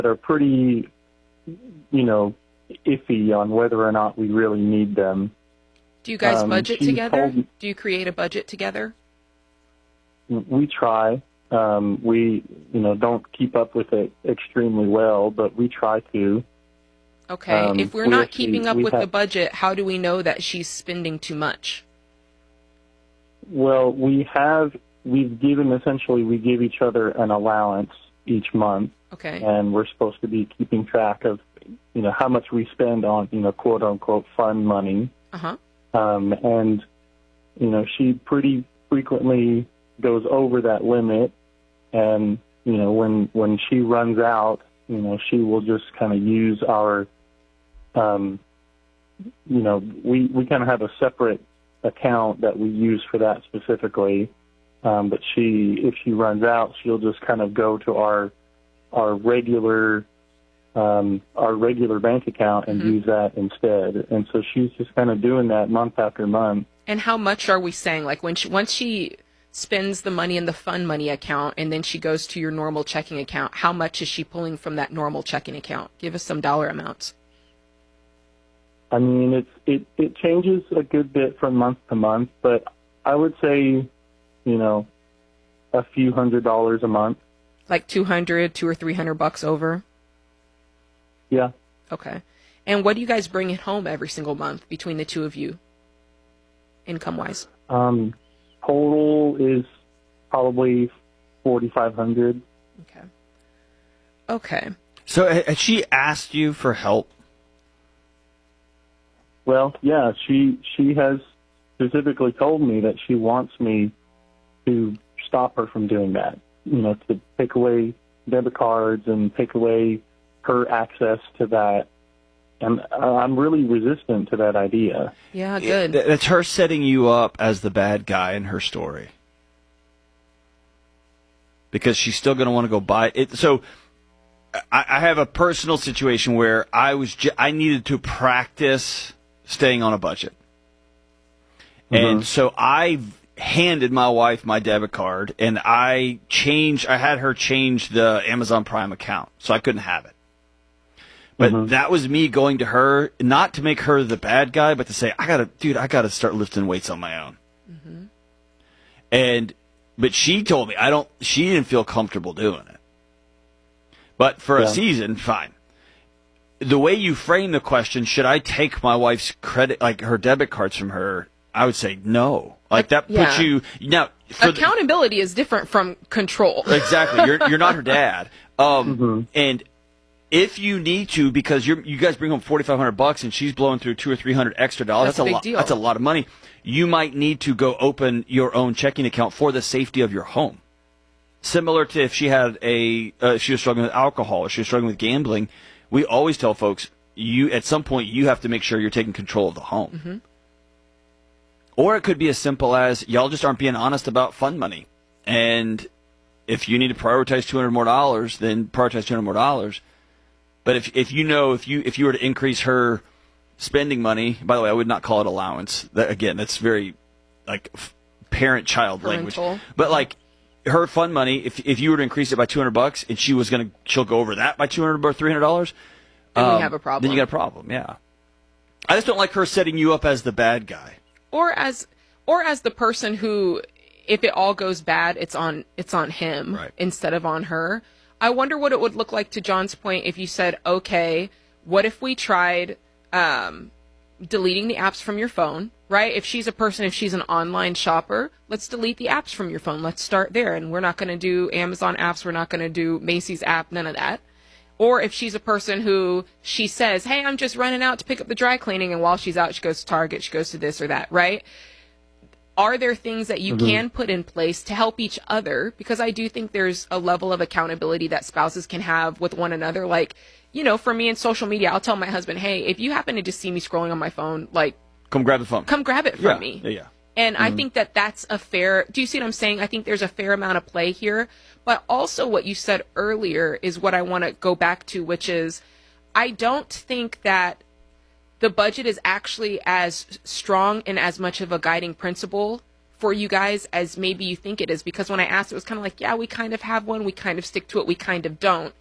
that are pretty, iffy on whether or not we really need them. Do you guys budget together? Do you create a budget together? We try. We, don't keep up with it extremely well, but we try to. Okay. If we're not keeping up with the budget, how do we know that she's spending too much? Well, we give each other an allowance each month. Okay. And we're supposed to be keeping track of, how much we spend on, quote unquote fun money. Uh-huh. And, she pretty frequently goes over that limit. And, when she runs out, she will just kind of use our, we kind of have a separate account that we use for that specifically. But if she runs out, she'll just kind of go to our regular bank account and use that instead. And so she's just kind of doing that month after month. And how much are we saying? Like once she spends the money in the fun money account and then she goes to your normal checking account, how much is she pulling from that normal checking account? Give us some dollar amounts. I mean, it changes a good bit from month to month, but I would say, a few $100s a month. Like $200 or $300 over? Yeah. Okay. And what do you guys bring at home every single month between the two of you, income-wise? Total is probably $4,500. Okay. So has she asked you for help? Well, yeah, she has specifically told me that she wants me to stop her from doing that, to take away debit cards and take away her access to that. And I'm really resistant to that idea. Yeah, good. That's her setting you up as the bad guy in her story. Because she's still going to want to go buy it. So I have a personal situation where I needed to practice staying on a budget. And so I handed my wife my debit card, and I had her change the Amazon Prime account, so I couldn't have it. But that was me going to her, not to make her the bad guy, but to say, I gotta start lifting weights on my own. But she told me she didn't feel comfortable doing it. But for a season, fine. The way you frame the question, should I take my wife's credit, like her debit cards from her? I would say no. Like that puts you now. Accountability is different from control. Exactly. You're not her dad. And if you need to, because you guys bring home $4,500 and she's blowing through $200 or $300 extra dollars, that's a lot. Deal. That's a lot of money. You might need to go open your own checking account for the safety of your home. Similar to if she had she was struggling with alcohol or she was struggling with gambling, we always tell folks, at some point you have to make sure you're taking control of the home. Or it could be as simple as y'all just aren't being honest about fund money. And if you need to prioritize $200 more, then prioritize $200 more. But if you were to increase her spending money, by the way, I would not call it allowance. That's very like parent-child language. But like her fund money, if you were to increase it by $200 and she'll go over that by $200 or $300, then we have a problem. Then you got a problem. Yeah. I just don't like her setting you up as the bad guy. Or as the person who, if it all goes bad, it's on him instead of on her. I wonder what it would look like, to John's point, if you said, okay, what if we tried deleting the apps from your phone, right? If she's an online shopper, let's delete the apps from your phone. Let's start there. And we're not going to do Amazon apps. We're not going to do Macy's app, none of that. Or if she's a person who she says, hey, I'm just running out to pick up the dry cleaning, and while she's out, she goes to Target, she goes to this or that, right? Are there things that you can put in place to help each other? Because I do think there's a level of accountability that spouses can have with one another. Like, for me in social media, I'll tell my husband, hey, if you happen to just see me scrolling on my phone, like, come grab the phone. Come grab it from me. Yeah. And I think that's a fair, do you see what I'm saying? I think there's a fair amount of play here. But also what you said earlier is what I want to go back to, which is I don't think that the budget is actually as strong and as much of a guiding principle for you guys as maybe you think it is. Because when I asked, it was kind of like, yeah, we kind of have one. We kind of stick to it. We kind of don't.